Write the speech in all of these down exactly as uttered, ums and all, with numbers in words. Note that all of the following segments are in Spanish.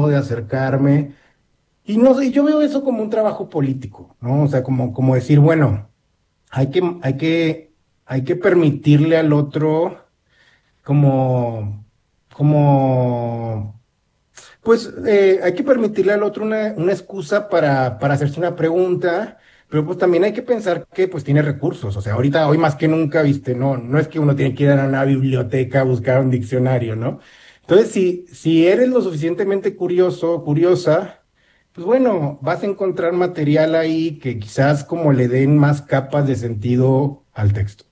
modo de acercarme. Y no sé, yo veo eso como un trabajo político, ¿no? O sea, como, como decir, bueno, hay que, hay que, hay que permitirle al otro como, como pues eh, hay que permitirle al otro una, una excusa para, para hacerse una pregunta, pero pues también hay que pensar que pues tiene recursos. O sea, ahorita, hoy más que nunca, viste, no, no es que uno tiene que ir a una biblioteca a buscar un diccionario, ¿no? Entonces, si, si eres lo suficientemente curioso, curiosa, pues bueno, vas a encontrar material ahí que quizás como le den más capas de sentido al texto.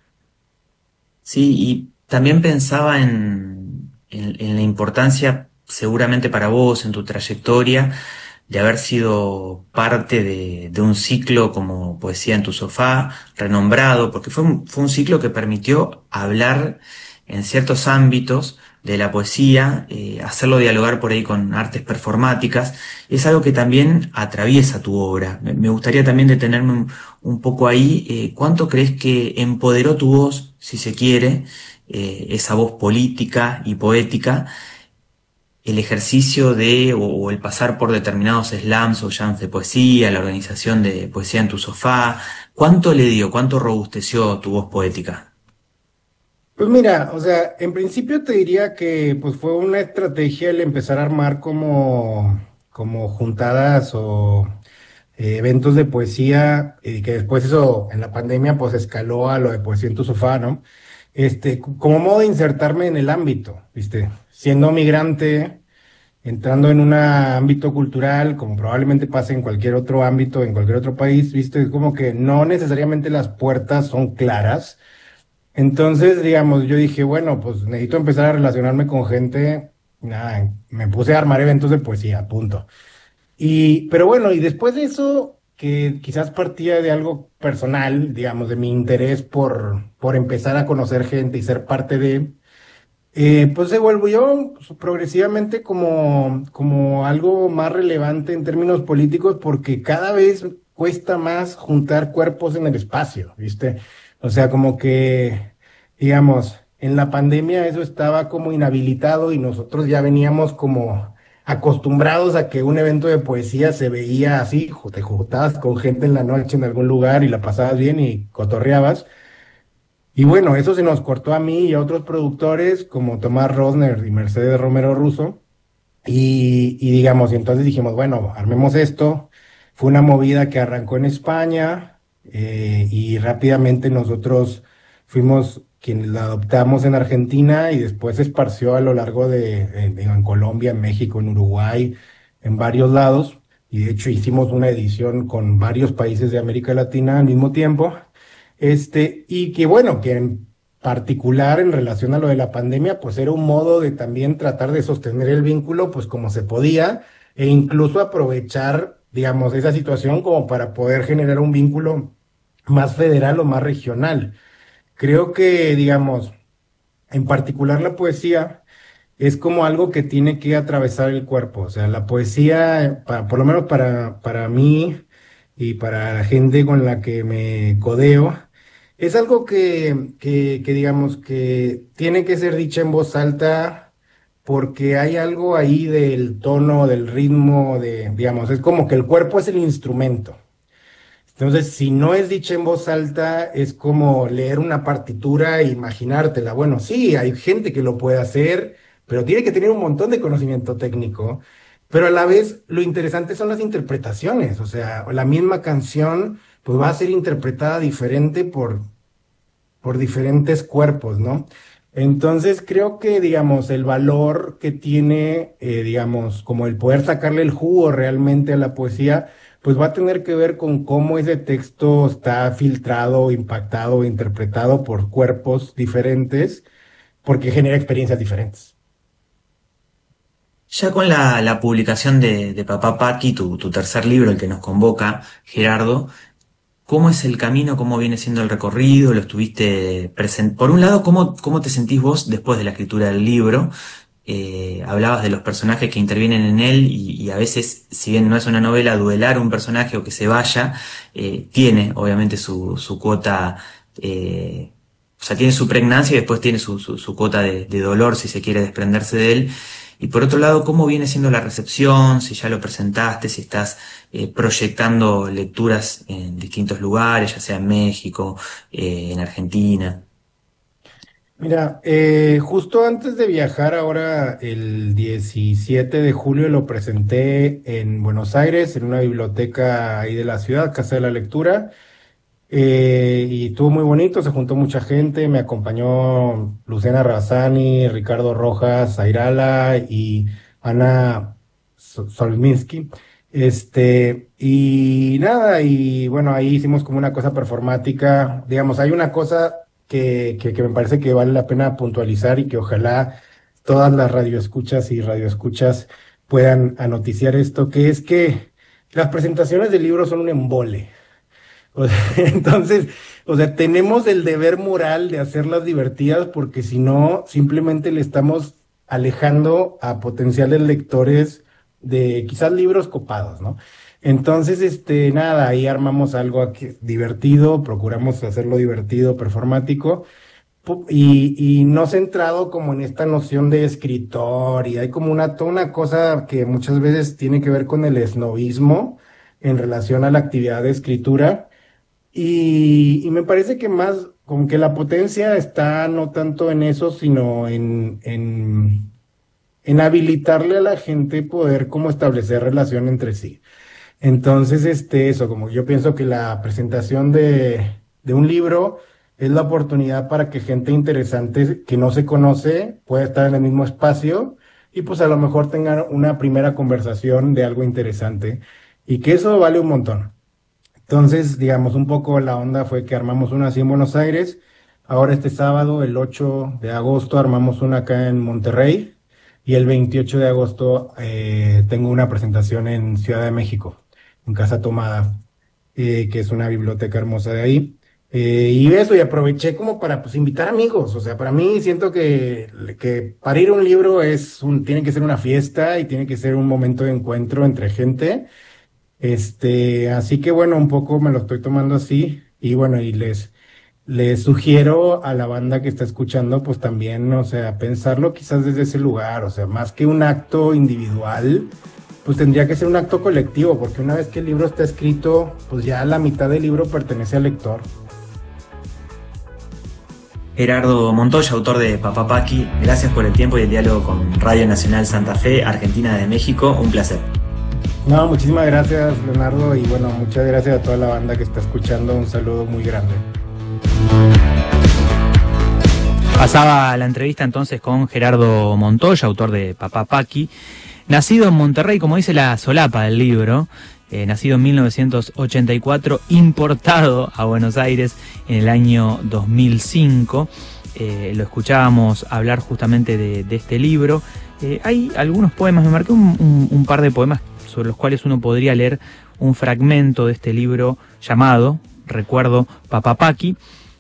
Sí, y también pensaba en, en, en la importancia, seguramente para vos, en tu trayectoria, de haber sido parte de, de un ciclo como Poesía en tu sofá, renombrado, porque fue un, fue un ciclo que permitió hablar en ciertos ámbitos de la poesía, eh, hacerlo dialogar por ahí con artes performáticas, es algo que también atraviesa tu obra. Me, me gustaría también detenerme un, un poco ahí. Eh, ¿cuánto crees que empoderó tu voz, si se quiere, eh, esa voz política y poética? El ejercicio de o, o el pasar por determinados slams o jams de poesía, la organización de poesía en tu sofá, ¿cuánto le dio, cuánto robusteció tu voz poética? Pues mira, o sea, en principio te diría que pues fue una estrategia el empezar a armar como, como juntadas o eh, eventos de poesía y que después eso en la pandemia pues escaló a lo de poesía en tu sofá, ¿no? Este, c- como modo de insertarme en el ámbito, ¿viste? Siendo migrante, entrando en un ámbito cultural, como probablemente pase en cualquier otro ámbito, en cualquier otro país, ¿viste? Como que no necesariamente las puertas son claras. Entonces, digamos, yo dije, bueno, pues necesito empezar a relacionarme con gente. Nada, me puse a armar eventos de poesía, punto. Y, pero bueno, y después de eso, que quizás partía de algo personal, digamos, de mi interés por, por empezar a conocer gente y ser parte de, eh, pues se volvió pues, progresivamente como, como algo más relevante en términos políticos porque cada vez cuesta más juntar cuerpos en el espacio, ¿viste? O sea, como que, digamos, en la pandemia eso estaba como inhabilitado y nosotros ya veníamos como acostumbrados a que un evento de poesía se veía así, ju- te juntabas con gente en la noche en algún lugar y la pasabas bien y cotorreabas. Y bueno, eso se nos cortó a mí y a otros productores como Tomás Rosner y Mercedes Romero Russo. Y, y digamos, y entonces dijimos, bueno, armemos esto. Fue una movida que arrancó en España eh, y rápidamente nosotros fuimos quienes la adoptamos en Argentina y después se esparció a lo largo de, en, en Colombia, en México, en Uruguay, en varios lados. Y de hecho hicimos una edición con varios países de América Latina al mismo tiempo. Este, y que bueno, que en particular en relación a lo de la pandemia, pues era un modo de también tratar de sostener el vínculo, pues como se podía, e incluso aprovechar, digamos, esa situación como para poder generar un vínculo más federal o más regional. Creo que, digamos, en particular la poesía es como algo que tiene que atravesar el cuerpo. O sea, la poesía, pa- por lo menos para, para mí y para la gente con la que me codeo, es algo que, que, que digamos que tiene que ser dicha en voz alta porque hay algo ahí del tono, del ritmo, de, digamos, es como que el cuerpo es el instrumento. Entonces, si no es dicha en voz alta, es como leer una partitura e imaginártela. Bueno, sí, hay gente que lo puede hacer, pero tiene que tener un montón de conocimiento técnico. Pero a la vez, lo interesante son las interpretaciones. O sea, la misma canción, pues va a ser interpretada diferente por, por diferentes cuerpos, ¿no? Entonces, creo que, digamos, el valor que tiene, eh, digamos, como el poder sacarle el jugo realmente a la poesía, pues va a tener que ver con cómo ese texto está filtrado, impactado, interpretado por cuerpos diferentes, porque genera experiencias diferentes. Ya con la, la publicación de, de Papá Paqui, tu, tu tercer libro, el que nos convoca, Gerardo, ¿cómo es el camino? ¿Cómo viene siendo el recorrido? ¿Lo estuviste presente? Por un lado, ¿cómo, cómo te sentís vos después de la escritura del libro? Eh, hablabas de los personajes que intervienen en él y, y a veces, si bien no es una novela, duelar un personaje o que se vaya, eh, tiene obviamente su, su cuota, eh, o sea, tiene su pregnancia y después tiene su, su, su cuota de, de dolor si se quiere desprenderse de él. Y por otro lado, ¿cómo viene siendo la recepción? Si ya lo presentaste, si estás eh, proyectando lecturas en distintos lugares, ya sea en México, eh, en Argentina. Mira, eh, justo antes de viajar ahora, el diecisiete de julio lo presenté en Buenos Aires, en una biblioteca ahí de la ciudad, Casa de la Lectura. Eh, y estuvo muy bonito, se juntó mucha gente, me acompañó Luciana Razani, Ricardo Rojas, Airala y Ana So- Solminsky. Este, y nada, y bueno, ahí hicimos como una cosa performática. Digamos, hay una cosa que, que, que me parece que vale la pena puntualizar y que ojalá todas las radioescuchas y radioescuchas puedan anoticiar esto, que es que las presentaciones de libros son un embole. O sea, entonces, o sea, tenemos el deber moral de hacerlas divertidas porque si no, simplemente le estamos alejando a potenciales lectores de quizás libros copados, ¿no? Entonces, este, nada, ahí armamos algo aquí divertido, procuramos hacerlo divertido, performático, pu- y, y no centrado como en esta noción de escritor, y hay como una, toda una cosa que muchas veces tiene que ver con el esnovismo en relación a la actividad de escritura y, y me parece que más, como que la potencia está no tanto en eso, sino en, en, en habilitarle a la gente poder como establecer relación entre sí. Entonces, este, eso, como yo pienso que la presentación de, de un libro es la oportunidad para que gente interesante que no se conoce pueda estar en el mismo espacio y pues a lo mejor tengan una primera conversación de algo interesante y que eso vale un montón. Entonces, digamos, un poco la onda fue que armamos una así en Buenos Aires. Ahora este sábado, el ocho de agosto, armamos una acá en Monterrey. Y el veintiocho de agosto eh, tengo una presentación en Ciudad de México, en Casa Tomada, eh, que es una biblioteca hermosa de ahí. Eh, y eso, y aproveché como para pues invitar amigos. O sea, para mí siento que, que para ir a un libro es un, tiene que ser una fiesta y tiene que ser un momento de encuentro entre gente. Este, así que bueno, un poco me lo estoy tomando así y bueno, y les, les sugiero a la banda que está escuchando, pues también, o sea, pensarlo quizás desde ese lugar, o sea, más que un acto individual, pues tendría que ser un acto colectivo, porque una vez que el libro está escrito, pues ya la mitad del libro pertenece al lector. Gerardo Montoya, autor de Papá Paqui, gracias por el tiempo y el diálogo con Radio Nacional Santa Fe, Argentina de México, un placer. No, muchísimas gracias, Leonardo, y bueno, muchas gracias a toda la banda que está escuchando, un saludo muy grande. Pasaba la entrevista entonces con Gerardo Montoya, autor de Papá Paqui, nacido en Monterrey, como dice la solapa del libro, eh, nacido en mil novecientos ochenta y cuatro, importado a Buenos Aires en el año dos mil cinco. Eh, lo escuchábamos hablar justamente de, de este libro. Eh, hay algunos poemas, me marqué un, un, un par de poemas sobre los cuales uno podría leer un fragmento de este libro llamado, recuerdo, Papá Paqui,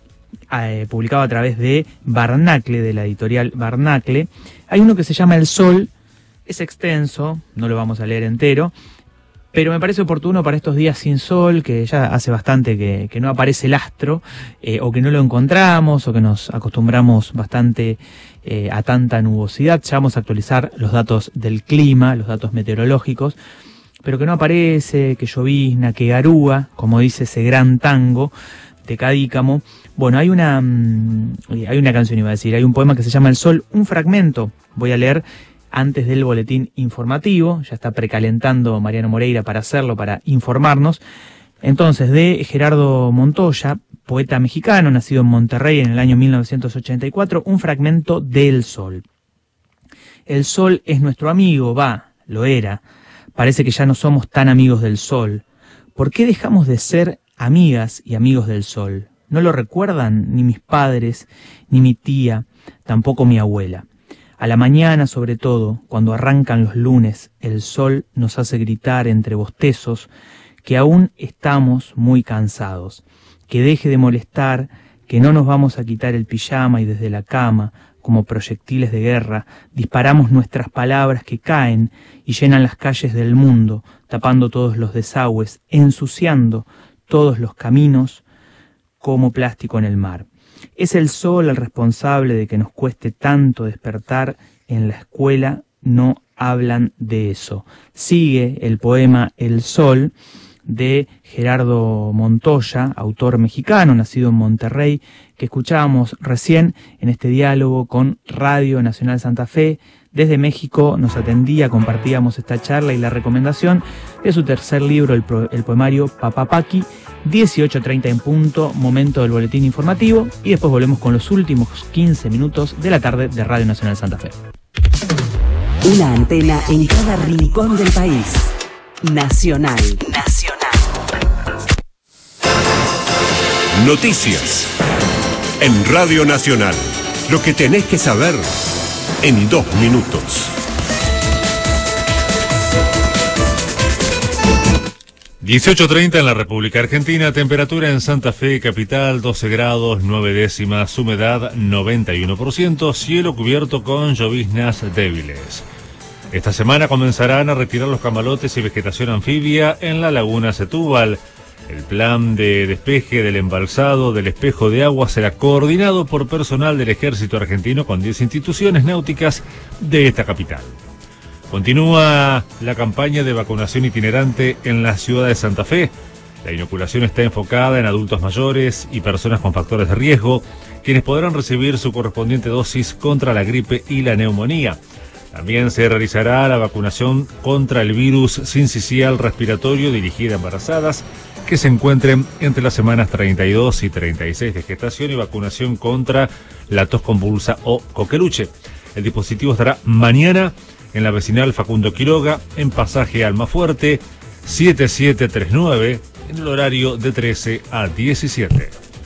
eh, publicado a través de Barnacle, de la editorial Barnacle. Hay uno que se llama El Sol, es extenso, no lo vamos a leer entero, pero me parece oportuno para estos días sin sol, que ya hace bastante que, que no aparece el astro, eh, o que no lo encontramos, o que nos acostumbramos bastante eh, a tanta nubosidad. Ya vamos a actualizar los datos del clima, los datos meteorológicos, pero que no aparece, que llovizna, que garúa, como dice ese gran tango de Cadícamo. Bueno, hay una, hay una canción, iba a decir, hay un poema que se llama El Sol, un fragmento, voy a leer antes del boletín informativo, ya está precalentando Mariano Moreira para hacerlo, para informarnos. Entonces, de Gerardo Montoya, poeta mexicano, nacido en Monterrey en el año mil novecientos ochenta y cuatro, un fragmento del Sol. El Sol es nuestro amigo, va, lo era. Parece que ya no somos tan amigos del Sol. ¿Por qué dejamos de ser amigas y amigos del Sol? No lo recuerdan ni mis padres, ni mi tía, tampoco mi abuela. A la mañana, sobre todo, cuando arrancan los lunes, el sol nos hace gritar entre bostezos que aún estamos muy cansados, que deje de molestar, que no nos vamos a quitar el pijama y desde la cama, como proyectiles de guerra, disparamos nuestras palabras que caen y llenan las calles del mundo, tapando todos los desagües, ensuciando todos los caminos como plástico en el mar. Es el sol el responsable de que nos cueste tanto despertar en la escuela no hablan de eso. Sigue el poema El Sol de Gerardo Montoya, autor mexicano, nacido en Monterrey, que escuchábamos recién en este diálogo con Radio Nacional Santa Fe. Desde México nos atendía, compartíamos esta charla y la recomendación de su tercer libro, el, pro, el poemario Papá Paqui. Dieciocho treinta en punto, momento del boletín informativo, y después volvemos con los últimos quince minutos de la tarde de Radio Nacional Santa Fe. Una antena en cada rincón del país. Nacional. Nacional. Noticias. En Radio Nacional. Lo que tenés que saber en dos minutos. dieciocho treinta en la República Argentina, temperatura en Santa Fe, capital, doce grados, nueve décimas, humedad noventa y uno por ciento, cielo cubierto con lloviznas débiles. Esta semana comenzarán a retirar los camalotes y vegetación anfibia en la laguna Setúbal. El plan de despeje del embalsado del espejo de agua será coordinado por personal del Ejército Argentino con diez instituciones náuticas de esta capital. Continúa la campaña de vacunación itinerante en la ciudad de Santa Fe. La inoculación está enfocada en adultos mayores y personas con factores de riesgo, quienes podrán recibir su correspondiente dosis contra la gripe y la neumonía. También se realizará la vacunación contra el virus sincicial respiratorio dirigida a embarazadas que se encuentren entre las semanas treinta y dos y treinta y seis de gestación y vacunación contra la tos convulsa o coqueluche. El dispositivo estará mañana en la vecinal Facundo Quiroga, en pasaje Almafuerte, siete siete tres nueve, en el horario de trece a diecisiete.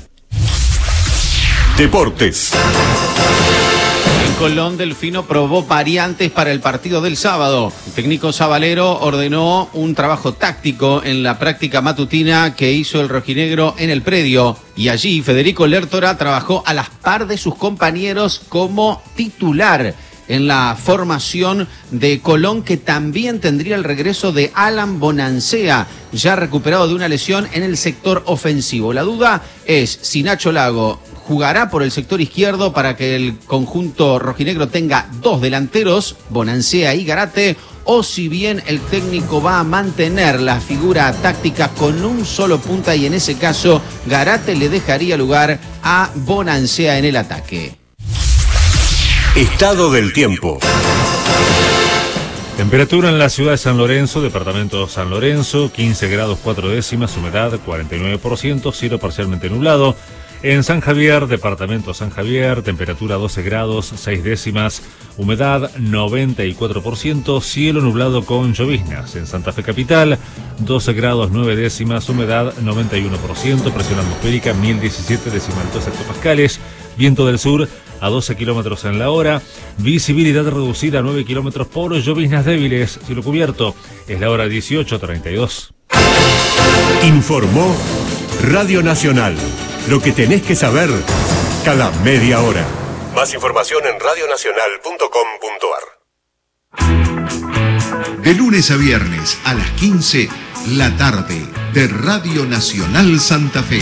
Deportes. En Colón, Delfino probó variantes para el partido del sábado. El técnico Zabalero ordenó un trabajo táctico en la práctica matutina que hizo el rojinegro en el predio. Y allí Federico Lertora trabajó a la par de sus compañeros como titular en la formación de Colón, que también tendría el regreso de Alan Bonancea, ya recuperado de una lesión en el sector ofensivo. La duda es si Nacho Lago jugará por el sector izquierdo para que el conjunto rojinegro tenga dos delanteros, Bonancea y Garate, o si bien el técnico va a mantener la figura táctica con un solo punta y en ese caso Garate le dejaría lugar a Bonancea en el ataque. Estado del tiempo. Temperatura en la ciudad de San Lorenzo, departamento San Lorenzo, quince grados cuatro décimas, humedad cuarenta y nueve por ciento, cielo parcialmente nublado. En San Javier, departamento San Javier, temperatura doce grados seis décimas, humedad noventa y cuatro por ciento, cielo nublado con lloviznas. En Santa Fe capital, doce grados nueve décimas, humedad noventa y uno por ciento, presión atmosférica mil diecisiete decimal dos hectopascales, viento del sur a doce kilómetros en la hora, visibilidad reducida a nueve kilómetros por lloviznas débiles, cielo cubierto. Es la hora dieciocho treinta y dos. Informó Radio Nacional. Lo que tenés que saber cada media hora. Más información en radio nacional punto com punto ar. De lunes a viernes a las quince, la tarde de Radio Nacional Santa Fe.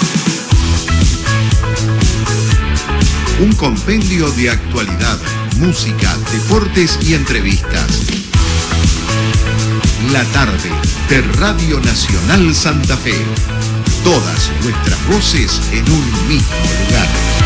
Un compendio de actualidad, música, deportes y entrevistas. La tarde de Radio Nacional Santa Fe. Todas nuestras voces en un mismo lugar.